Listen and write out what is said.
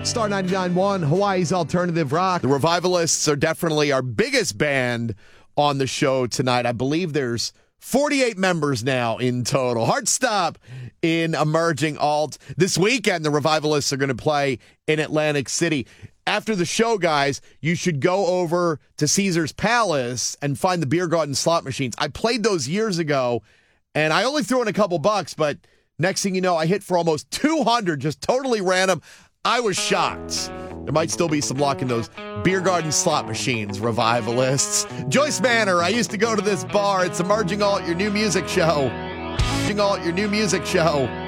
Star 99.1, Hawaii's alternative rock. The Revivalists are definitely our biggest band on the show tonight. I believe there's 48 members now in total. Hard stop in emerging alt. This weekend, the Revivalists are going to play in Atlantic City. After the show, guys, you should go over to Caesar's Palace and find the Beer Garden slot machines. I played those years ago, and I only threw in a couple bucks, but next thing you know, I hit for almost 200, just totally random. I was shocked. There might still be some luck in those Beer Garden slot machines, Revivalists. Joyce Manor, I used to go to this bar. It's Emerging Alt, your new music show. Emerging Alt, your new music show.